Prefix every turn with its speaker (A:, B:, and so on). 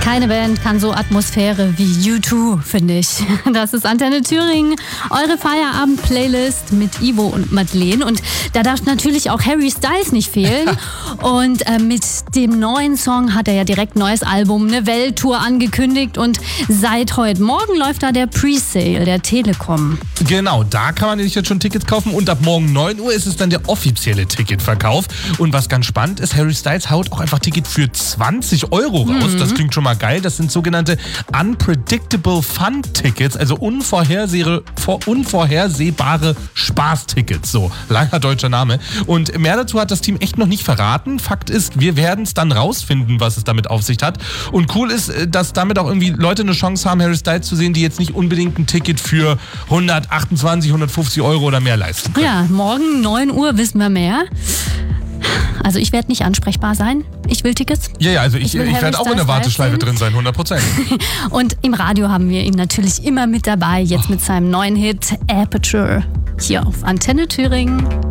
A: Keine Band kann so Atmosphäre wie U2, finde ich. Das ist Antenne Thüringen, eure Feierabend-Playlist mit Ivo und Madeleine. Und da darf natürlich auch Harry Styles nicht fehlen. Und mit dem neuen Song hat er ja direkt ein neues Album, eine Welttour angekündigt. Und seit heute Morgen läuft da der Presale der Telekom.
B: Genau, da kann man jetzt schon Tickets kaufen und ab morgen 9 Uhr ist es dann der offizielle Ticketverkauf. Und was ganz spannend ist, Harry Styles haut auch einfach Ticket für 20 Euro raus. Das klingt schon mal geil. Das sind sogenannte Unpredictable Fun Tickets, also unvorhersehbare Spaßtickets. So, langer deutscher Name. Und mehr dazu hat das Team echt noch nicht verraten. Fakt ist, wir werden es dann rausfinden, was es damit auf sich hat. Und cool ist, dass damit auch irgendwie Leute eine Chance haben, Harry Styles zu sehen, die jetzt nicht unbedingt ein Ticket für 128, 150 Euro oder mehr leisten können.
A: Ja, morgen 9 Uhr wissen wir mehr. Also ich werde nicht ansprechbar sein. Ich will Tickets.
B: Ja, also ich werde auch in der Warteschleife drin sein, 100%.
A: Und im Radio haben wir ihn natürlich immer mit dabei, jetzt mit seinem neuen Hit Aperture hier auf Antenne Thüringen.